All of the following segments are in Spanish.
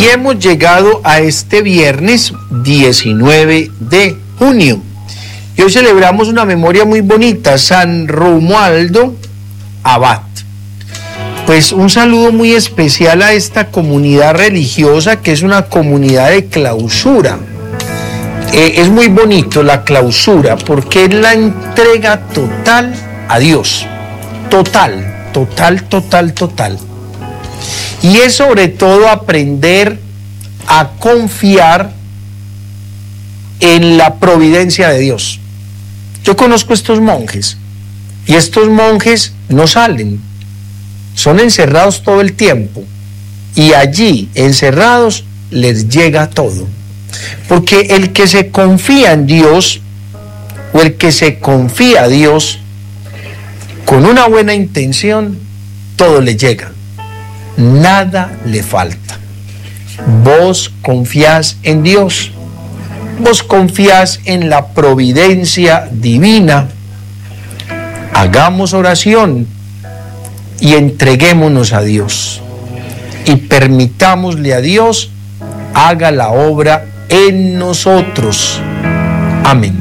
Y hemos llegado a este viernes 19 de junio. Y hoy celebramos una memoria muy bonita, San Romualdo Abad. Pues un saludo muy especial a esta comunidad religiosa, que es una comunidad de clausura. Es muy bonito la clausura, porque es la entrega total a Dios. Total, total, total, total. Y es sobre todo aprender a confiar en la providencia de Dios. Yo conozco estos monjes, y estos monjes no salen, son encerrados todo el tiempo, y allí, encerrados, les llega todo. Porque el que se confía en Dios, o el que se confía a Dios, con una buena intención, todo le llega, nada le falta. Vos confías en Dios, vos confías en la providencia divina. Hagamos oración y entreguémonos a Dios y permitámosle a Dios haga la obra en nosotros. Amén.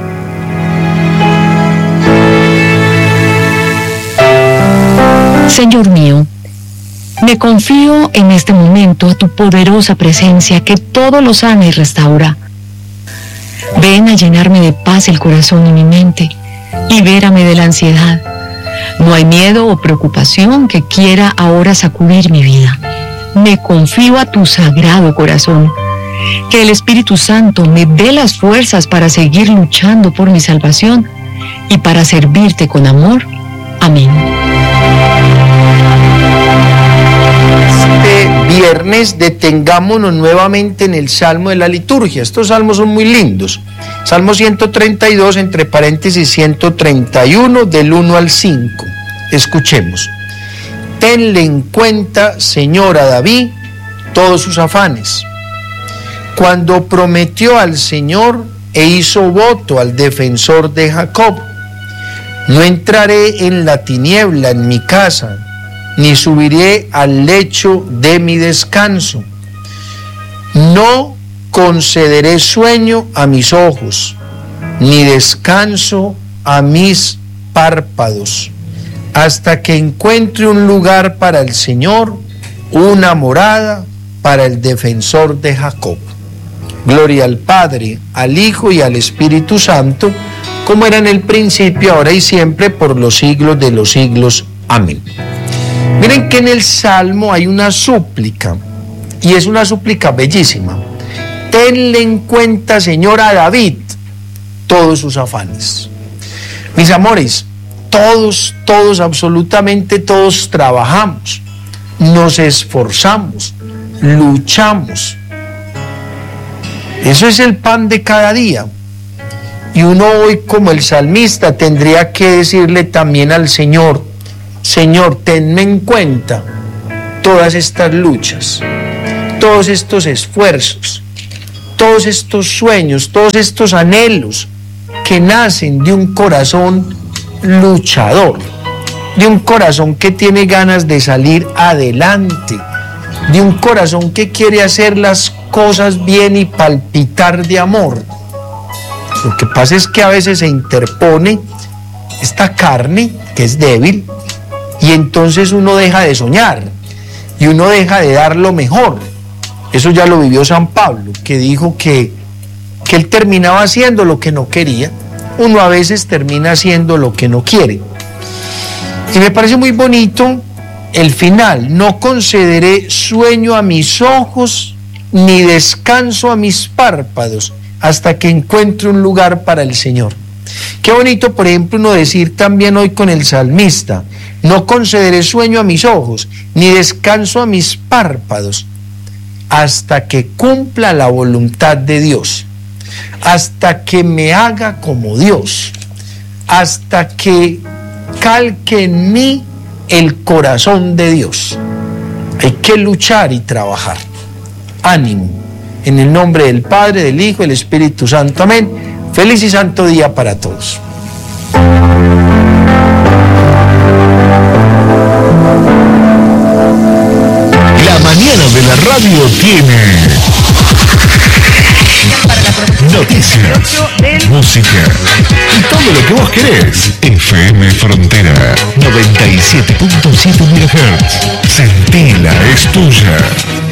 Señor mío, me confío en este momento a tu poderosa presencia que todo lo sana y restaura. Ven a llenarme de paz el corazón y mi mente, libérame de la ansiedad. No hay miedo o preocupación que quiera ahora sacudir mi vida. Me confío a tu sagrado corazón. Que el Espíritu Santo me dé las fuerzas para seguir luchando por mi salvación y para servirte con amor. Amén. Este viernes detengámonos nuevamente en el Salmo de la liturgia. Estos salmos son muy lindos. Salmo 132, entre paréntesis 131, del 1 al 5. Escuchemos. Tenle en cuenta, Señor, a David todos sus afanes. Cuando prometió al Señor e hizo voto al defensor de Jacob, no entraré en la tiniebla en mi casa, ni subiré al lecho de mi descanso. No concederé sueño a mis ojos, ni descanso a mis párpados, hasta que encuentre un lugar para el Señor, una morada para el defensor de Jacob. Gloria al Padre, al Hijo y al Espíritu Santo, como era en el principio, ahora y siempre, por los siglos de los siglos. Amén. Miren que en el Salmo hay una súplica, y es una súplica bellísima. Tenle en cuenta, Señor, a David todos sus afanes. Mis amores, todos, absolutamente todos trabajamos, nos esforzamos, luchamos. Eso es el pan de cada día. Y uno hoy, como el salmista, tendría que decirle también al Señor: Señor, tenme en cuenta todas estas luchas, todos estos esfuerzos, todos estos sueños, todos estos anhelos que nacen de un corazón luchador, de un corazón que tiene ganas de salir adelante, de un corazón que quiere hacer las cosas bien y palpitar de amor. Lo que pasa es que a veces se interpone esta carne que es débil, y entonces uno deja de soñar y uno deja de dar lo mejor. Eso ya lo vivió San Pablo, que dijo que él terminaba haciendo lo que no quería. Uno a veces termina haciendo lo que no quiere. Y me parece muy bonito el final: no concederé sueño a mis ojos, ni descanso a mis párpados, hasta que encuentre un lugar para el Señor. Qué bonito, por ejemplo, uno decir también hoy con el salmista: no concederé sueño a mis ojos, ni descanso a mis párpados, hasta que cumpla la voluntad de Dios, hasta que me haga como Dios, hasta que calque en mí el corazón de Dios. Hay que luchar y trabajar. Ánimo. En el nombre del Padre, del Hijo y del Espíritu Santo. Amén. Feliz y santo día para todos. La mañana de la radio tiene noticias, música y todo lo que vos querés. FM Frontera 97.7 MHz. Sentila, es tuya.